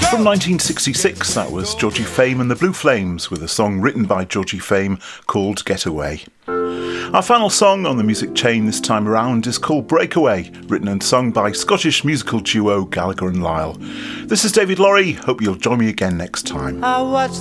From 1966, that was Georgie Fame and the Blue Flames with a song written by Georgie Fame called Getaway. Our final song on the music chain this time around is called Breakaway, written and sung by Scottish musical duo Gallagher and Lyle. This is David Lorry. Hope you'll join me again next time.